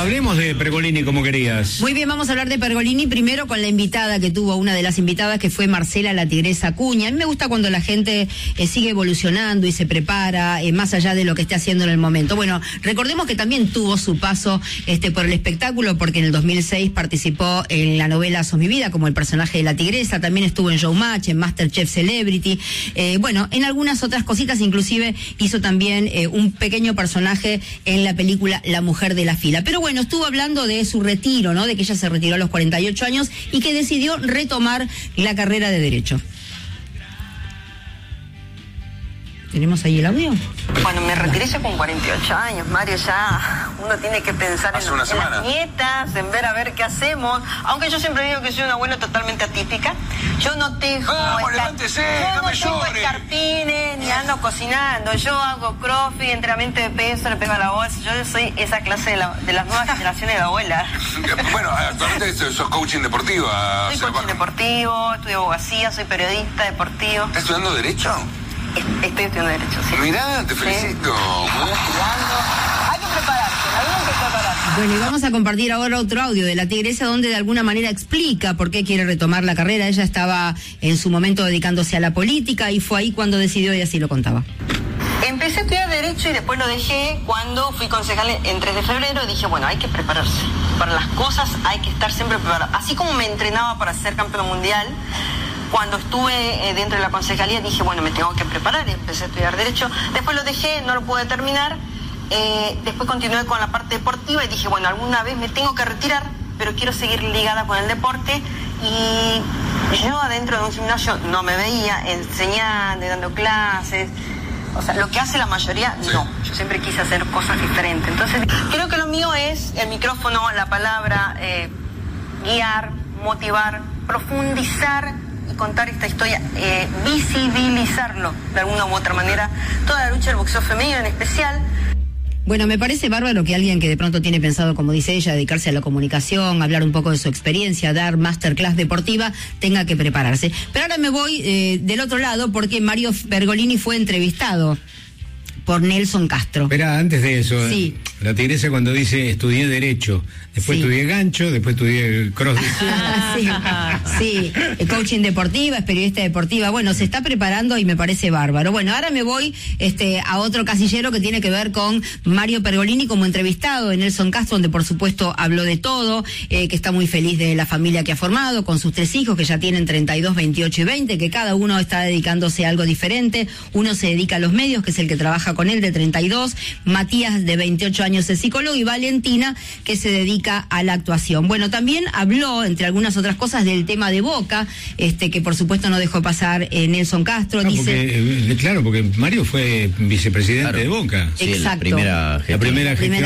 hablemos de Pergolini como querías. Muy bien, vamos a hablar de Pergolini primero con la invitada que tuvo, una de las invitadas que fue Marcela la Tigresa Acuña. A mí me gusta cuando la gente sigue evolucionando y se prepara más allá de lo que esté haciendo en el momento. Bueno, recordemos que también tuvo su paso por el espectáculo, porque en el 2006 participó en la novela Sos mi vida como el personaje de la Tigresa, también estuvo en Showmatch, en MasterChef Celebrity, bueno, en algunas otras cositas, inclusive hizo también un pequeño personaje en la película La Mujer de la Fila. Pero bueno, estuvo hablando de su retiro, ¿no? De que ella se retiró a los 48 años y que decidió retomar la carrera de Derecho. ¿Tenemos ahí el audio? Bueno, me retiré ya con 48 años, Mario, ya uno tiene que pensar en las nietas, en ver a ver qué hacemos, aunque yo siempre digo que soy una abuela totalmente atípica. Yo no tejo, escarpines, ni ando cocinando, yo hago crossfit, entrenamiento de peso, le pego a la bolsa, yo soy esa clase de las nuevas generaciones de abuelas. Bueno, actualmente sos coaching deportiva. Soy coaching deportivo, estudio abogacía, soy periodista deportivo. ¿Estás estudiando Derecho? Estoy estudiando Derecho, sí. Mirá, te felicito. Hay que prepararse, Bueno, y vamos a compartir ahora otro audio de la Tigresa, donde de alguna manera explica por qué quiere retomar la carrera. Ella estaba en su momento dedicándose a la política y fue ahí cuando decidió, y así lo contaba. Empecé a estudiar Derecho y después lo dejé cuando fui concejal en 3 de febrero. Dije, bueno, hay que prepararse. Para las cosas hay que estar siempre preparado. Así como me entrenaba para ser campeón mundial, cuando estuve dentro de la concejalía dije, bueno, me tengo que preparar y empecé a estudiar Derecho. Después lo dejé, no lo pude terminar. Después continué con la parte deportiva y dije, bueno, alguna vez me tengo que retirar, pero quiero seguir ligada con el deporte. Y yo adentro de un gimnasio no me veía enseñando, dando clases. O sea, lo que hace la mayoría, no. Yo siempre quise hacer cosas diferentes. Entonces, creo que lo mío es el micrófono, la palabra, guiar, motivar, profundizar y contar esta historia, visibilizarlo de alguna u otra manera. Toda la lucha del boxeo femenino en especial. Bueno, me parece bárbaro que alguien que de pronto tiene pensado, como dice ella, dedicarse a la comunicación, hablar un poco de su experiencia, dar masterclass deportiva, tenga que prepararse. Pero ahora me voy del otro lado porque Mario Pergolini fue entrevistado por Nelson Castro. Espera, antes de eso, sí. La Tigresa cuando dice estudié Derecho, después estudié gancho, después estudié crossfit. Sí, coaching deportiva, es periodista deportiva. Bueno, se está preparando y me parece bárbaro. Bueno, ahora me voy a otro casillero que tiene que ver con Mario Pergolini como entrevistado en Nelson Castro, donde por supuesto habló de todo, que está muy feliz de la familia que ha formado, con sus 3 hijos que ya tienen 32, 28 y 20, que cada uno está dedicándose a algo diferente. Uno se dedica a los medios, que es el que trabaja con él, de 32, Matías, de 28 años, es psicólogo, y Valentina, que se dedica a la actuación. Bueno, también habló, entre algunas otras cosas, del tema de Boca, que por supuesto no dejó pasar Nelson Castro. Claro, porque Mario fue vicepresidente de Boca. Sí, exacto. La primera gestión.